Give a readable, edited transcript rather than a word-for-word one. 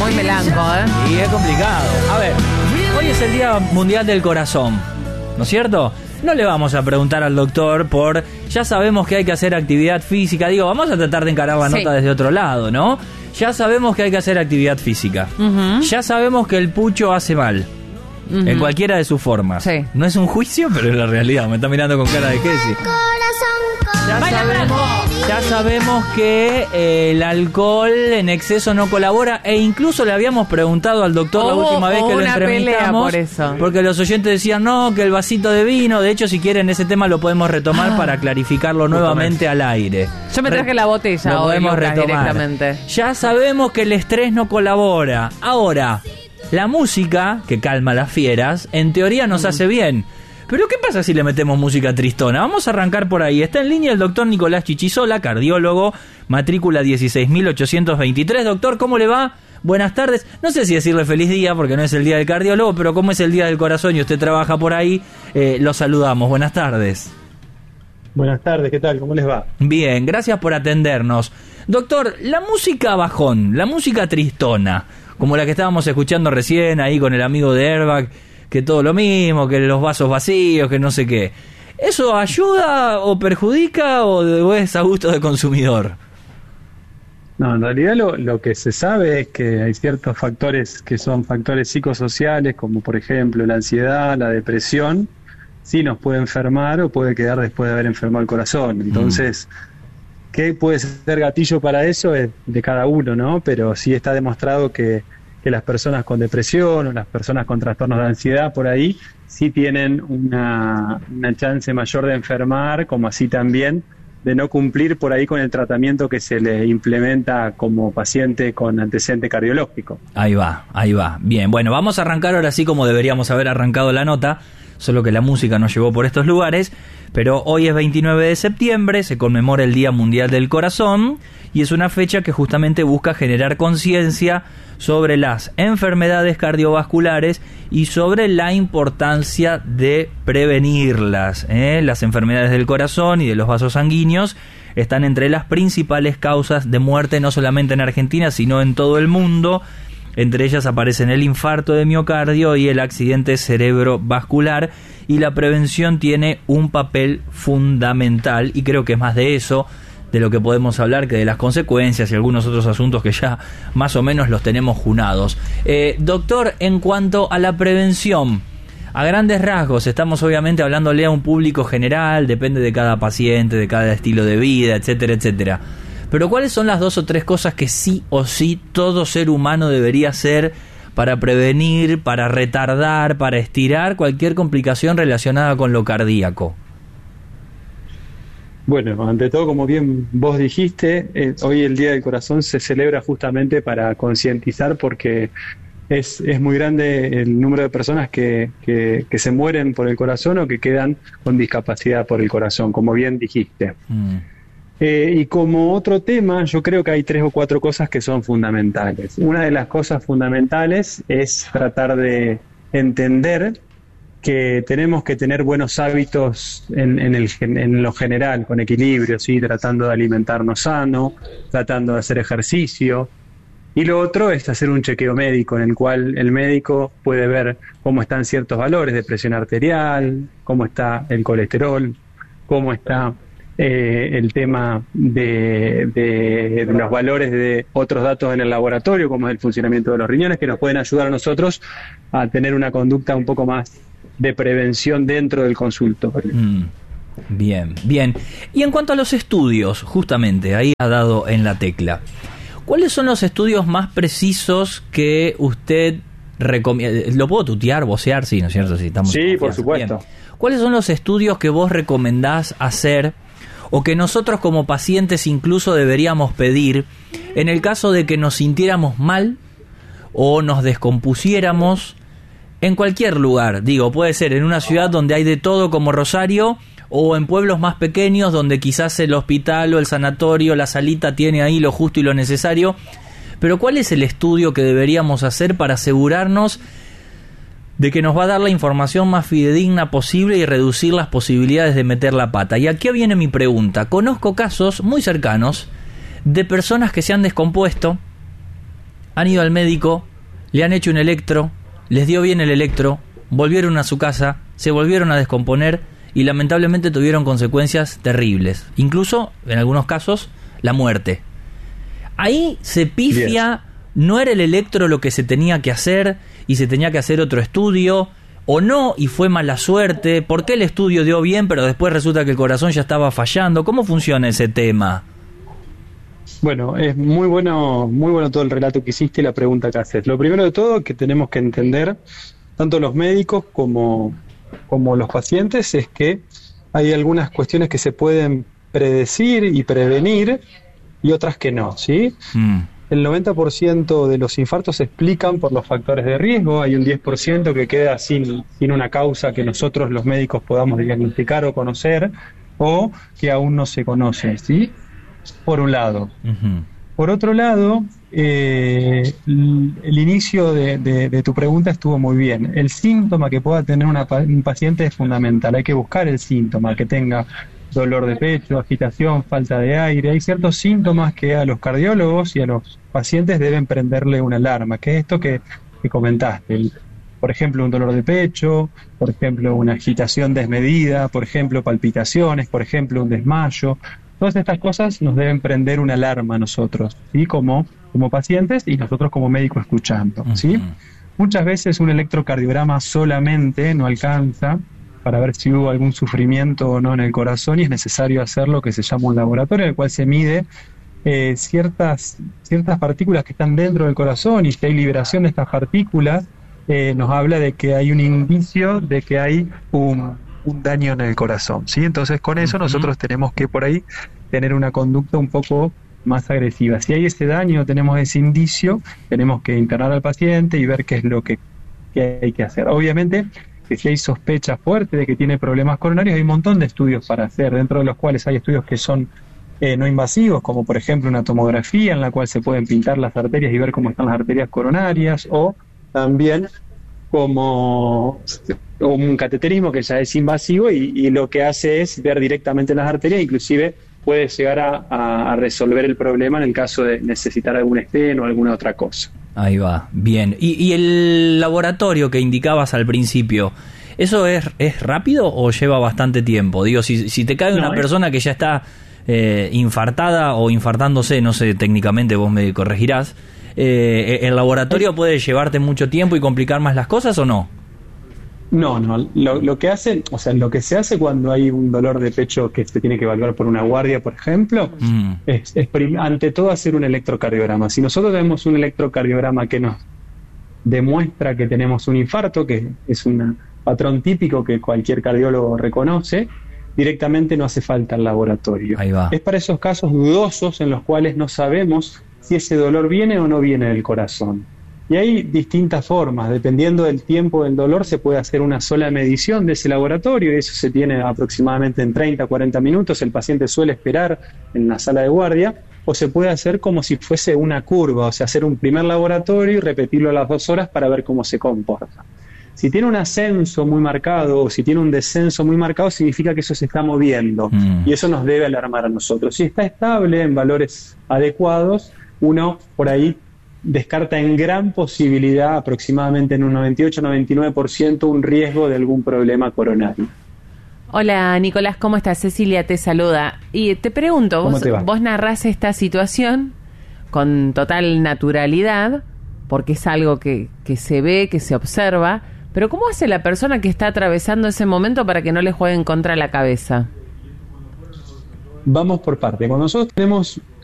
muy melanco, ¿eh? Y es complicado. A ver, hoy es el Día Mundial del Corazón, ¿no es cierto? No le vamos a preguntar al doctor por... Ya sabemos que hay que hacer actividad física. Digo, vamos a tratar de encarar la nota desde otro lado, ¿no? Ya sabemos que hay que hacer actividad física. Ya sabemos que el pucho hace mal. En cualquiera de sus formas. Sí. No es un juicio, pero es la realidad. Me está mirando con cara de qué decir. Ya sabemos que el alcohol en exceso no colabora, e incluso le habíamos preguntado al doctor la última vez que lo entrevistamos, por eso. porque los oyentes decían no, que el vasito de vino. De hecho, si quieren, ese tema lo podemos retomar para clarificarlo nuevamente al aire. Yo me traje la botella lo hoy, podemos Lucas, retomar. directamente. Ya sabemos que el estrés no colabora. Ahora, la música, que calma las fieras, en teoría nos hace bien. Pero ¿qué pasa si le metemos música tristona? Vamos a arrancar por ahí. Está en línea el doctor Nicolás Chichisola, cardiólogo, matrícula 16.823. Doctor, ¿cómo le va? Buenas tardes. No sé si decirle feliz día, porque no es el día del cardiólogo, pero como es el día del corazón y usted trabaja por ahí, lo saludamos. Buenas tardes. Buenas tardes, ¿qué tal? ¿Cómo les va? Bien, gracias por atendernos. Doctor, la música bajón, la música tristona, como la que estábamos escuchando recién ahí con el amigo de Airbag, que todo lo mismo, que los vasos vacíos, que no sé qué. ¿Eso ayuda o perjudica o es a gusto del consumidor? No, en realidad lo que se sabe es que hay ciertos factores que son factores psicosociales, como por ejemplo la ansiedad, la depresión, sí nos puede enfermar o puede quedar después de haber enfermado el corazón. Entonces, ¿qué puede ser gatillo para eso? Es de cada uno, ¿no? Pero sí está demostrado que las personas con depresión o las personas con trastornos de ansiedad por ahí sí tienen una chance mayor de enfermar, como así también de no cumplir por ahí con el tratamiento que se le implementa como paciente con antecedente cardiológico. Ahí va. Bien, bueno, vamos a arrancar ahora sí como deberíamos haber arrancado la nota, solo que la música nos llevó por estos lugares. Pero hoy es 29 de septiembre, se conmemora el Día Mundial del Corazón y es una fecha que justamente busca generar conciencia sobre las enfermedades cardiovasculares y sobre la importancia de prevenirlas. Las enfermedades del corazón y de los vasos sanguíneos están entre las principales causas de muerte no solamente en Argentina, sino en todo el mundo. Entre ellas aparecen el infarto de miocardio y el accidente cerebrovascular, y la prevención tiene un papel fundamental, y creo que es más de eso de lo que podemos hablar que de las consecuencias y algunos otros asuntos que ya más o menos los tenemos junados. Doctor, en cuanto a la prevención, a grandes rasgos, estamos obviamente hablándole a un público general, depende de cada paciente, de cada estilo de vida, etcétera, etcétera. Pero ¿cuáles son las 2 o 3 cosas que sí o sí todo ser humano debería hacer para prevenir, para retardar, para estirar cualquier complicación relacionada con lo cardíaco? Bueno, ante todo, como bien vos dijiste, hoy el Día del Corazón se celebra justamente para concientizar, porque es muy grande el número de personas que se mueren por el corazón o que quedan con discapacidad por el corazón, como bien dijiste. Y como otro tema, yo creo que hay 3 o 4 cosas que son fundamentales. Una de las cosas fundamentales es tratar de entender que tenemos que tener buenos hábitos en lo general, con equilibrio, ¿sí? Tratando de alimentarnos sano, tratando de hacer ejercicio. Y lo otro es hacer un chequeo médico, en el cual el médico puede ver cómo están ciertos valores de presión arterial, cómo está el colesterol, cómo está el tema de los valores de otros datos en el laboratorio, como es el funcionamiento de los riñones, que nos pueden ayudar a nosotros a tener una conducta un poco más de prevención dentro del consultorio. Bien. Y en cuanto a los estudios, justamente, ahí ha dado en la tecla. ¿Cuáles son los estudios más precisos que usted recomienda? ¿Lo puedo tutear, vocear? Sí, ¿no es cierto? Sí, por supuesto. Bien. ¿Cuáles son los estudios que vos recomendás hacer o que nosotros como pacientes incluso deberíamos pedir en el caso de que nos sintiéramos mal o nos descompusiéramos en cualquier lugar? Digo, puede ser en una ciudad donde hay de todo como Rosario, o en pueblos más pequeños donde quizás el hospital o el sanatorio, la salita tiene ahí lo justo y lo necesario. Pero ¿cuál es el estudio que deberíamos hacer para asegurarnos de que nos va a dar la información más fidedigna posible y reducir las posibilidades de meter la pata? Y aquí viene mi pregunta. Conozco casos muy cercanos de personas que se han descompuesto han ido al médico, le han hecho un electro, les dio bien el electro, volvieron a su casa, se volvieron a descomponer y lamentablemente tuvieron consecuencias terribles. Incluso, en algunos casos, la muerte. Ahí se pifia, no era el electro lo que se tenía que hacer y se tenía que hacer otro estudio, o no, y fue mala suerte. ¿Por qué el estudio dio bien, pero después resulta que el corazón ya estaba fallando? ¿Cómo funciona ese tema? Bueno, es muy bueno todo el relato que hiciste y la pregunta que haces. Lo primero de todo que tenemos que entender, tanto los médicos como los pacientes, es que hay algunas cuestiones que se pueden predecir y prevenir y otras que no, ¿sí? El 90% de los infartos se explican por los factores de riesgo, hay un 10% que queda sin una causa que nosotros los médicos podamos diagnosticar o conocer, o que aún no se conoce, ¿sí? Por un lado. Por otro lado, el inicio de tu pregunta estuvo muy bien. El síntoma que pueda tener un paciente es fundamental. Hay que buscar el síntoma, que tenga dolor de pecho, agitación, falta de aire. Hay ciertos síntomas que a los cardiólogos y a los pacientes deben prenderle una alarma, que es esto que comentaste. Por ejemplo, un dolor de pecho, por ejemplo, una agitación desmedida, por ejemplo, palpitaciones, por ejemplo, un desmayo. Todas estas cosas nos deben prender una alarma a nosotros, ¿sí? Como pacientes y nosotros como médicos escuchando, ¿sí? Muchas veces un electrocardiograma solamente no alcanza para ver si hubo algún sufrimiento o no en el corazón, y es necesario hacer lo que se llama un laboratorio en el cual se mide ciertas partículas que están dentro del corazón, y si hay liberación de estas partículas nos habla de que hay un indicio de que hay un daño en el corazón, ¿sí? Entonces con eso nosotros tenemos que por ahí tener una conducta un poco más agresiva. Si hay ese daño, tenemos ese indicio, tenemos que internar al paciente y ver qué es lo que hay que hacer. Obviamente que si hay sospecha fuerte de que tiene problemas coronarios, hay un montón de estudios para hacer, dentro de los cuales hay estudios que son no invasivos, como por ejemplo una tomografía en la cual se pueden pintar las arterias y ver cómo están las arterias coronarias, o también como un cateterismo que ya es invasivo y lo que hace es ver directamente las arterias, inclusive puede llegar a resolver el problema en el caso de necesitar algún estén o alguna otra cosa. Ahí va, bien. ¿Y el laboratorio que indicabas al principio, eso es rápido o lleva bastante tiempo? Digo, si te cae una persona que ya está infartada o infartándose, no sé, técnicamente vos me corregirás, ¿el laboratorio puede llevarte mucho tiempo y complicar más las cosas o no? No, lo que hacen, o sea, lo que se hace cuando hay un dolor de pecho que se tiene que evaluar por una guardia, por ejemplo, es ante todo hacer un electrocardiograma. Si nosotros tenemos un electrocardiograma que nos demuestra que tenemos un infarto, que es un patrón típico que cualquier cardiólogo reconoce, directamente no hace falta el laboratorio. Ahí va. Es para esos casos dudosos en los cuales no sabemos si ese dolor viene o no viene del corazón. Y hay distintas formas, dependiendo del tiempo del dolor se puede hacer una sola medición de ese laboratorio, y eso se tiene aproximadamente en 30-40 minutos, el paciente suele esperar en la sala de guardia, o se puede hacer como si fuese una curva, o sea, hacer un primer laboratorio y repetirlo a las 2 horas para ver cómo se comporta. Si tiene un ascenso muy marcado o si tiene un descenso muy marcado, significa que eso se está moviendo, y eso nos debe alarmar a nosotros. Si está estable en valores adecuados, uno por ahí descarta en gran posibilidad, aproximadamente en un 98-99%, un riesgo de algún problema coronario. Hola Nicolás, ¿cómo estás? Cecilia te saluda. Y te pregunto, vos narrás esta situación con total naturalidad, porque es algo que se ve, que se observa, pero ¿cómo hace la persona que está atravesando ese momento para que no le jueguen contra la cabeza? Vamos por parte. Cuando nosotros tenemos